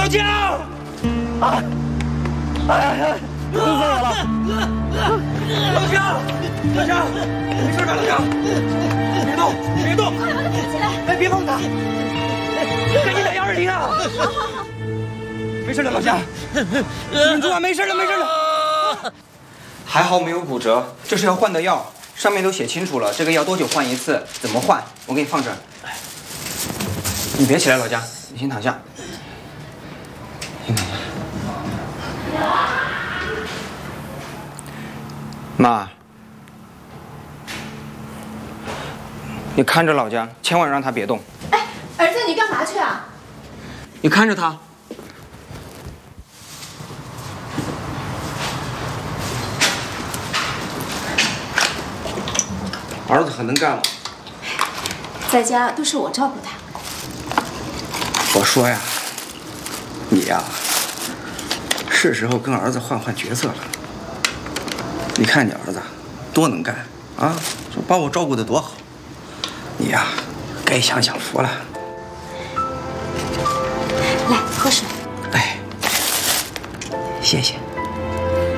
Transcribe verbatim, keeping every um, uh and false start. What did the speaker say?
江！啊！哎呀，疼死我了！老江，老江，没事吧，老江？别动，别动！ 快把他扶起来！ 哎，别碰他！赶紧打幺二零啊！ 好好好。 没事了，老江。稳住啊！没事了，没事了。还好没有骨折，这是要换的药，上面都写清楚了，这个药多久换一次，怎么换，我给你放这儿。你别起来，老江，你先躺下。先躺下。妈，你看着老江，千万让他别动。 哎，儿子，你干嘛去啊？ 你看着他。儿子很能干吗？ 在家都是我照顾他。 我说呀，你呀，是时候跟儿子换换角色了。你看你儿子多能干啊，说把我照顾得多好。你呀，该享享福了。 来，喝水。 哎，谢谢。